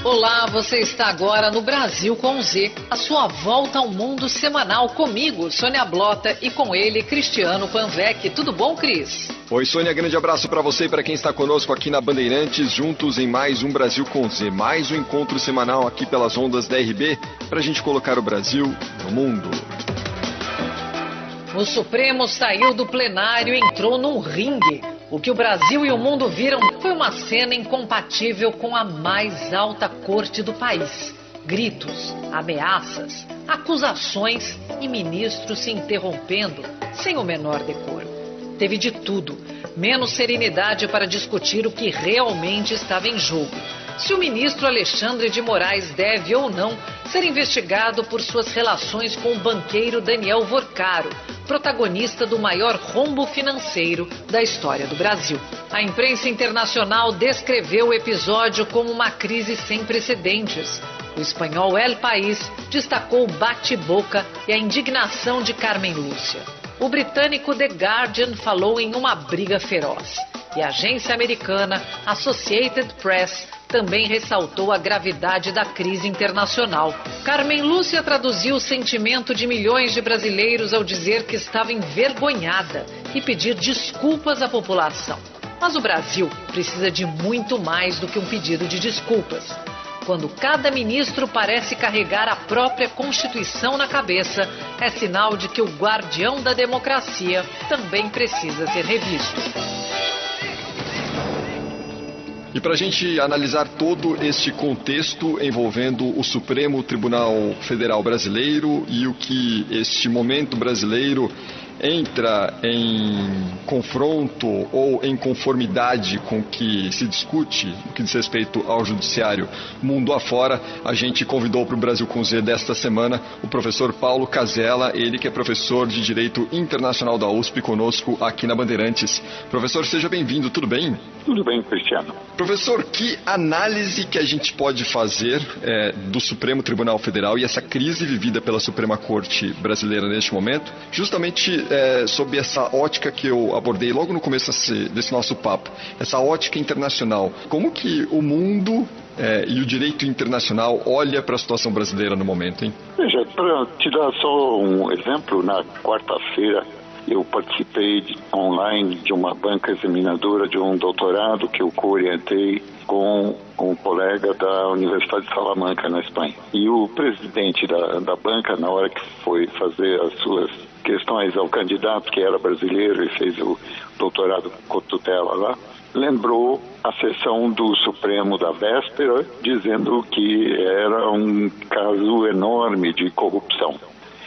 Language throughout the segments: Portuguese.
Olá, você está agora no Brasil com Z, a sua volta ao mundo semanal comigo, Sônia Blota, e com ele, Cristiano Panvec. Tudo bom, Cris? Oi, Sônia, grande abraço para você e para quem está conosco aqui na Bandeirantes, juntos em mais um Brasil com Z, mais um encontro semanal aqui pelas ondas da RB, para a gente colocar o Brasil no mundo. O Supremo saiu do plenário e entrou num ringue. O que o Brasil e o mundo viram foi uma cena incompatível com a mais alta corte do país. Gritos, ameaças, acusações e ministros se interrompendo sem o menor decoro. Teve de tudo, menos serenidade para discutir o que realmente estava em jogo. Se o ministro Alexandre de Moraes deve ou não ser investigado por suas relações com o banqueiro Daniel Vorcaro, protagonista do maior rombo financeiro da história do Brasil. A imprensa internacional descreveu o episódio como uma crise sem precedentes. O espanhol El País destacou o bate-boca e a indignação de Carmen Lúcia. O britânico The Guardian falou em uma briga feroz. E a agência americana Associated Press também ressaltou a gravidade da crise internacional. Carmen Lúcia traduziu o sentimento de milhões de brasileiros ao dizer que estava envergonhada e pedir desculpas à população. Mas o Brasil precisa de muito mais do que um pedido de desculpas. Quando cada ministro parece carregar a própria Constituição na cabeça, é sinal de que o guardião da democracia também precisa ser revisto. E para a gente analisar todo este contexto envolvendo o Supremo Tribunal Federal Brasileiro e o que este momento brasileiro entra em confronto ou em conformidade com o que se discute no que diz respeito ao judiciário mundo afora, a gente convidou para o Brasil com Z desta semana o professor Paulo Casella, ele que é professor de Direito Internacional da USP, conosco aqui na Bandeirantes. Professor, seja bem-vindo, tudo bem? Tudo bem, Cristiano. Professor, que análise que a gente pode fazer do Supremo Tribunal Federal e essa crise vivida pela Suprema Corte Brasileira neste momento, justamente sob essa ótica que eu abordei logo no começo desse nosso papo, essa ótica internacional. Como que o mundo e o direito internacional olha para a situação brasileira no momento, hein? Veja, para te dar só um exemplo, na quarta-feira eu participei online de uma banca examinadora de um doutorado que eu co-orientei com um colega da Universidade de Salamanca, na Espanha. E o presidente da banca, na hora que foi fazer as suas questões ao candidato, que era brasileiro e fez o doutorado com tutela lá, lembrou a sessão do Supremo da véspera, dizendo que era um caso enorme de corrupção.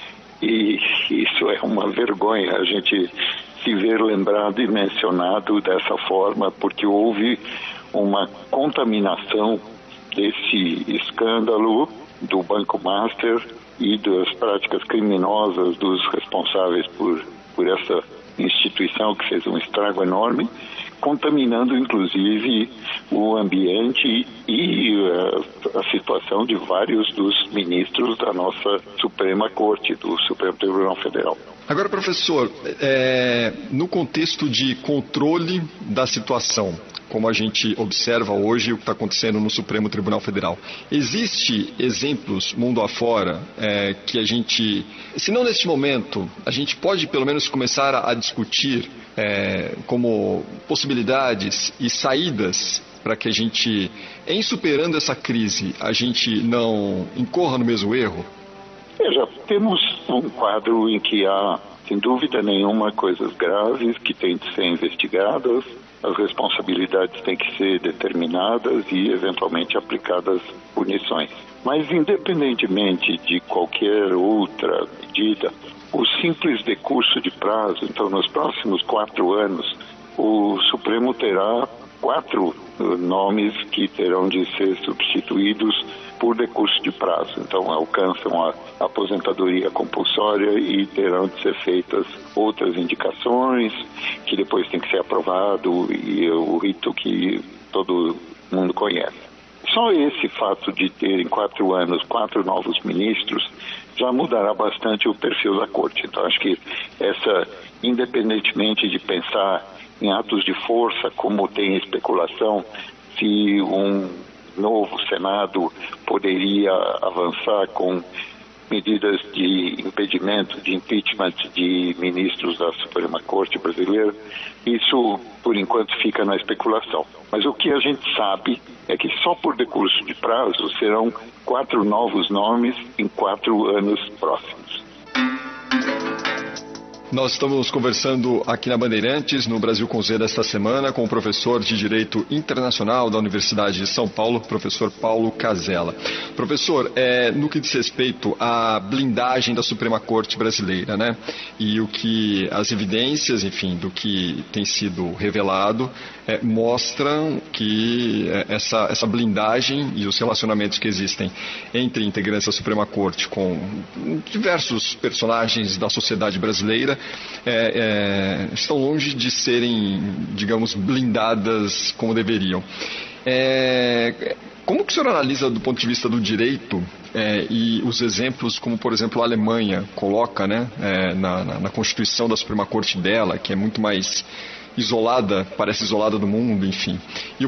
E isso é uma vergonha, a gente se ver lembrado e mencionado dessa forma, porque houve uma contaminação desse escândalo do Banco Master e das práticas criminosas dos responsáveis por essa instituição que fez um estrago enorme, contaminando inclusive o ambiente e a situação de vários dos ministros da nossa Suprema Corte, do Supremo Tribunal Federal. Agora, professor, no contexto de controle da situação, como a gente observa hoje o que está acontecendo no Supremo Tribunal Federal, existe exemplos mundo afora que a gente, se não neste momento, a gente pode pelo menos começar a discutir como possibilidades e saídas para que a gente, em superando essa crise, a gente não incorra no mesmo erro? Veja, temos um quadro em que há, sem dúvida nenhuma, coisas graves que têm de ser investigadas, as responsabilidades têm que ser determinadas e, eventualmente, aplicadas punições. Mas, independentemente de qualquer outra medida, o simples decurso de prazo, então, nos próximos 4 anos, o Supremo terá 4 nomes que terão de ser substituídos por decurso de prazo. Então, alcançam a aposentadoria compulsória e terão de ser feitas outras indicações, que depois tem que ser aprovado, e o rito que todo mundo conhece. Só esse fato de ter em 4 anos 4 novos ministros já mudará bastante o perfil da corte. Então, acho que independentemente de pensar em atos de força, como tem especulação, se um novo Senado poderia avançar com medidas de impedimento, de impeachment de ministros da Suprema Corte brasileira. Isso, por enquanto, fica na especulação. Mas o que a gente sabe é que só por decurso de prazo serão 4 novos nomes em 4 anos próximos. Nós estamos conversando aqui na Bandeirantes, no Brasil com Z desta semana, com o professor de Direito Internacional da Universidade de São Paulo, professor Paulo Casella. Professor, no que diz respeito à blindagem da Suprema Corte brasileira, né? E o que as evidências, enfim, do que tem sido revelado, mostram que essa blindagem e os relacionamentos que existem entre integrantes da Suprema Corte com diversos personagens da sociedade brasileira estão longe de serem, digamos, blindadas como deveriam. Como que o senhor analisa do ponto de vista do direito e os exemplos como, por exemplo, a Alemanha coloca, né, na Constituição da Suprema Corte dela, que é muito mais isolada, parece isolada do mundo, enfim. E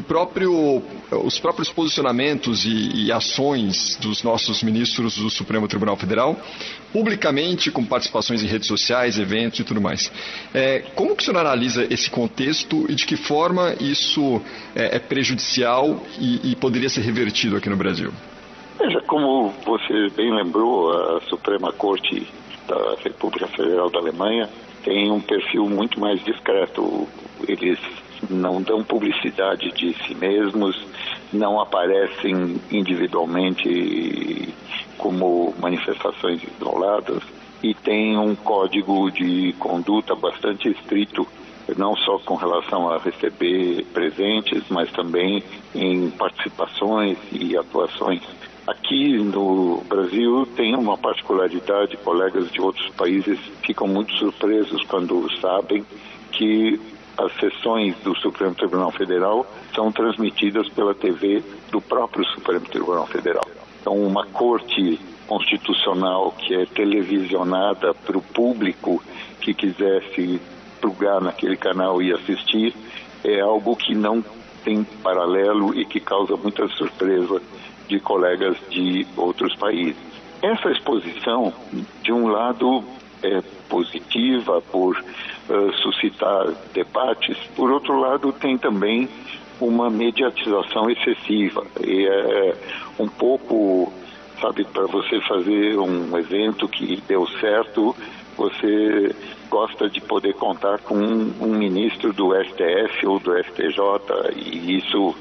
os próprios posicionamentos e ações dos nossos ministros do Supremo Tribunal Federal, publicamente, com participações em redes sociais, eventos e tudo mais. Como que o senhor analisa esse contexto e de que forma isso é prejudicial e poderia ser revertido aqui no Brasil? Veja, como você bem lembrou, a Suprema Corte da República Federal da Alemanha tem um perfil muito mais discreto. Eles não dão publicidade de si mesmos, não aparecem individualmente como manifestações isoladas e tem um código de conduta bastante estrito, não só com relação a receber presentes, mas também em participações e atuações. Aqui no Brasil tem uma particularidade, colegas de outros países ficam muito surpresos quando sabem que as sessões do Supremo Tribunal Federal são transmitidas pela TV do próprio Supremo Tribunal Federal. Então, uma corte constitucional que é televisionada para o público que quisesse plugar naquele canal e assistir é algo que não tem paralelo e que causa muita surpresa de colegas de outros países. Essa exposição, de um lado, é positiva por suscitar debates, por outro lado, tem também uma mediatização excessiva. E é um pouco, sabe, para você fazer um evento que deu certo, você gosta de poder contar com um ministro do STF ou do STJ, e isso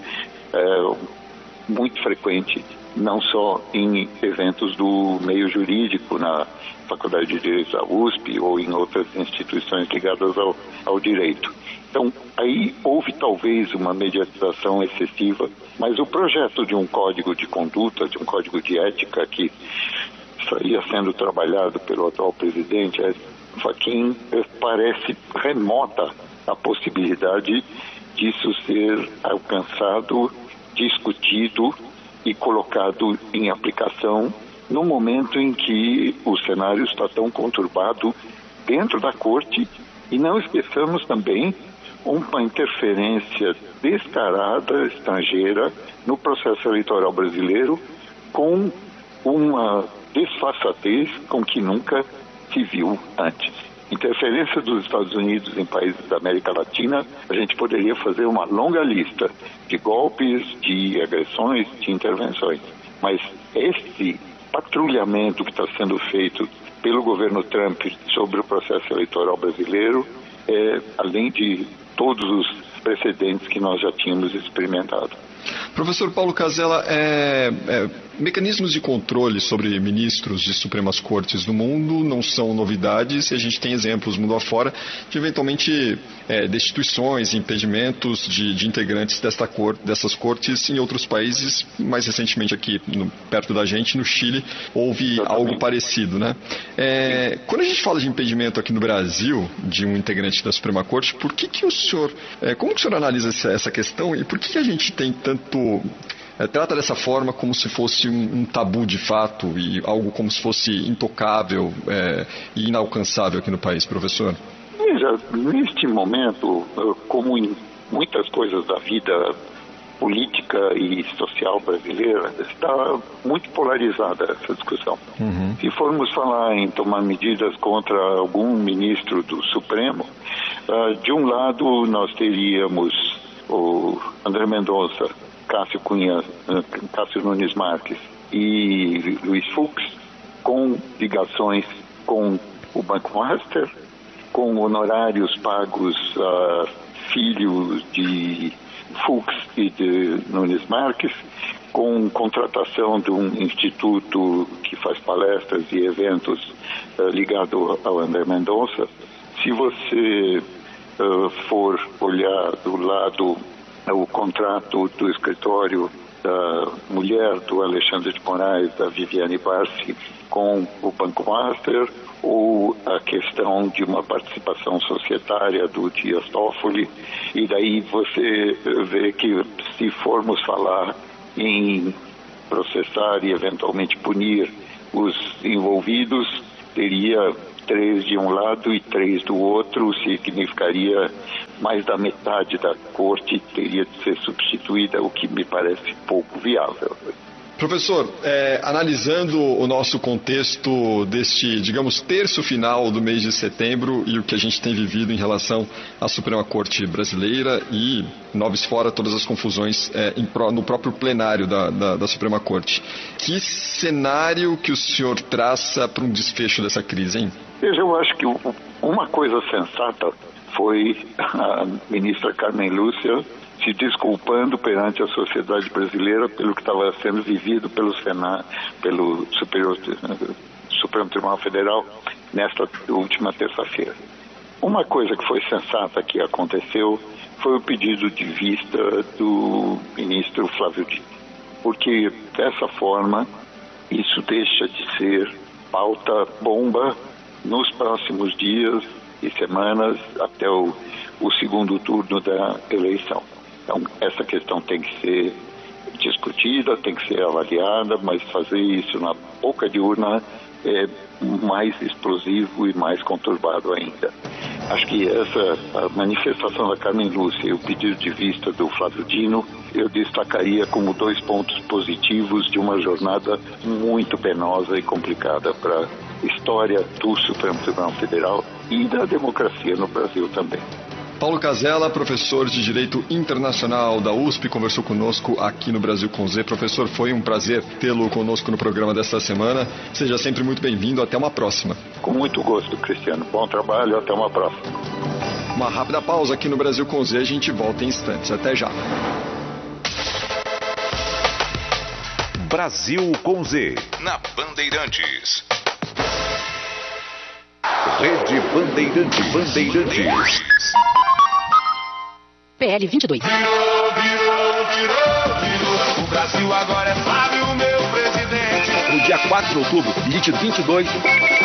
é muito frequente, não só em eventos do meio jurídico, na Faculdade de Direito da USP ou em outras instituições ligadas ao direito. Então, aí houve talvez uma mediatização excessiva, mas o projeto de um código de conduta, de um código de ética que estaria sendo trabalhado pelo atual presidente, Fachin, parece remota a possibilidade disso ser alcançado, discutido e colocado em aplicação no momento em que o cenário está tão conturbado dentro da corte. E não esqueçamos também uma interferência descarada, estrangeira, no processo eleitoral brasileiro, com uma desfaçatez com que nunca se viu antes. Interferência dos Estados Unidos em países da América Latina, a gente poderia fazer uma longa lista de golpes, de agressões, de intervenções. Mas esse patrulhamento que está sendo feito pelo governo Trump sobre o processo eleitoral brasileiro além de todos os precedentes que nós já tínhamos experimentado. Professor Paulo Casella, mecanismos de controle sobre ministros de Supremas Cortes do mundo não são novidades, e a gente tem exemplos mundo afora de eventualmente destituições, impedimentos de integrantes dessas cortes em outros países. Mais recentemente aqui perto da gente, no Chile, houve algo parecido, né? Quando a gente fala de impedimento aqui no Brasil de um integrante da Suprema Corte, como que o senhor analisa essa questão e por que a gente tem trata dessa forma como se fosse um tabu de fato e algo como se fosse intocável e inalcançável aqui no país, professor? Veja, neste momento, como em muitas coisas da vida, política e social brasileira está muito polarizada essa discussão. Se formos falar em tomar medidas contra algum ministro do Supremo, de um lado nós teríamos o André Mendonça, Cássio Nunes Marques e Luiz Fux, com ligações com o Banco Master, com honorários pagos a filhos de Fux e de Nunes Marques, com contratação de um instituto que faz palestras e eventos ligado ao André Mendonça. Se você for olhar do lado o contrato do escritório da mulher do Alexandre de Moraes, da Viviane Barsi, com o Banco Master, ou a questão de uma participação societária do Dias Toffoli, e daí você vê que se formos falar em processar e eventualmente punir os envolvidos, teria 3 de um lado e 3 do outro, significaria mais da metade da corte teria de ser substituída, o que me parece pouco viável. Professor, analisando o nosso contexto deste, digamos, terço final do mês de setembro e o que a gente tem vivido em relação à Suprema Corte Brasileira e, noves fora, todas as confusões no próprio plenário da Suprema Corte, que cenário que o senhor traça para um desfecho dessa crise, hein? Veja, eu acho que uma coisa sensata foi a ministra Carmen Lúcia se desculpando perante a sociedade brasileira pelo que estava sendo vivido pelo Supremo Tribunal Federal nesta última terça-feira. Uma coisa que foi sensata que aconteceu foi o pedido de vista do ministro Flávio Dino, porque dessa forma isso deixa de ser pauta bomba nos próximos dias e semanas até o segundo turno da eleição. Então, essa questão tem que ser discutida, tem que ser avaliada, mas fazer isso na boca de urna é mais explosivo e mais conturbado ainda. Acho que a manifestação da Carmen Lúcia e o pedido de vista do Flávio Dino, eu destacaria como 2 pontos positivos de uma jornada muito penosa e complicada para a história do Supremo Tribunal Federal e da democracia no Brasil também. Paulo Casella, professor de Direito Internacional da USP, conversou conosco aqui no Brasil com Z. Professor, foi um prazer tê-lo conosco no programa desta semana. Seja sempre muito bem-vindo. Até uma próxima. Com muito gosto, Cristiano. Bom trabalho. Até uma próxima. Uma rápida pausa aqui no Brasil com Z. A gente volta em instantes. Até já. Brasil com Z, na Bandeirantes. Rede Bandeirantes. PL 22. O Brasil agora é Fábio, meu presidente. No dia 4 de outubro, digite 22.